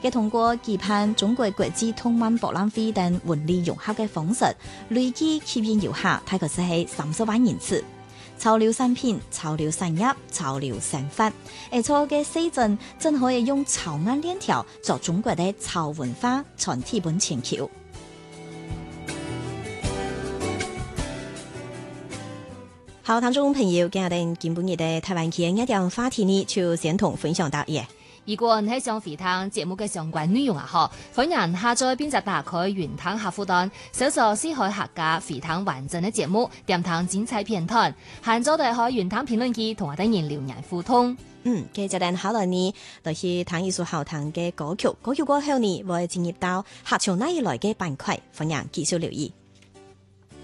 佢通過舉辦中國國際動漫博覽會等文理融合嘅方式，累計吸引遊客大概是係30萬人次。潮流產品、潮流產業、潮流生活，而錯嘅細陣真可以用潮眼鏈條作中國嘅潮文化傳遞本全球。好，聽眾朋友，今日哋今半日嘅台灣劇一樣話題呢，就先同分享到嘢。 如果你係想回聽節目嘅相關內容啊，歡迎下載並且打開雲聽客戶端，搜索四海客家回聽完整嘅節目，點聽精彩片段，下載到開雲聽評論區同我哋人留言互動。 接住等下來呢，就是聽一首好聽嘅歌曲，歌曲過後呢，會進入到客場那一來嘅板塊，歡迎繼續留意。